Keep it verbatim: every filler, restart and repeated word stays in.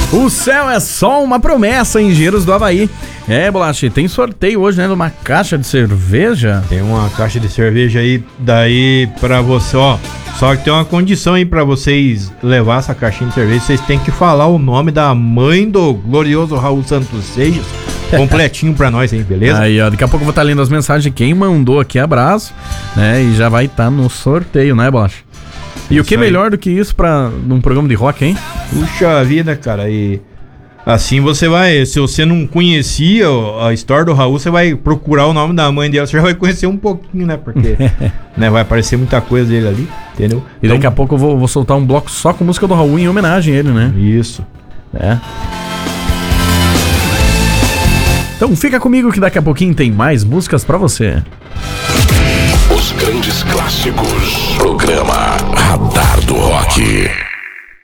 O céu é só uma promessa, Engenheiros do Havaí. É, Bolacha, tem sorteio hoje, né, de uma caixa de cerveja. Tem uma caixa de cerveja aí, daí pra você, ó. Só que tem uma condição aí pra vocês levar essa caixinha de cerveja. Vocês têm que falar o nome da mãe do glorioso Raul Santos Seixas completinho pra nós, hein, beleza? Aí, ó, daqui a pouco eu vou estar lendo as mensagens de quem mandou aqui, abraço, né, e já vai estar no sorteio, né, Bolacha? E Isso o que é melhor do que isso pra num programa de rock, hein? Puxa vida, cara, e assim você vai, se você não conhecia a história do Raul, você vai procurar o nome da mãe dela, você já vai conhecer um pouquinho, né, porque né, vai aparecer muita coisa dele ali, entendeu? E daqui então, a pouco eu vou, vou soltar um bloco só com música do Raul em homenagem a ele, né? Isso. É. Então fica comigo que daqui a pouquinho tem mais músicas pra você. Os grandes clássicos. Programa Radar do Rock.